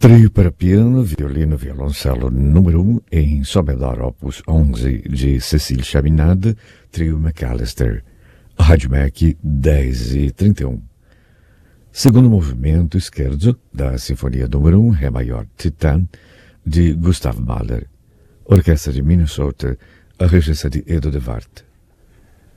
Trio para piano, violino, violoncelo número 1 em Sol menor opus 11 de Cécile Chaminade, Trio McAllister, Rádio Mac 10h31. Segundo movimento esquerdo da Sinfonia número 1, Ré maior Titan, de Gustav Mahler, Orquestra de Minnesota, a regência de Edo de Wart.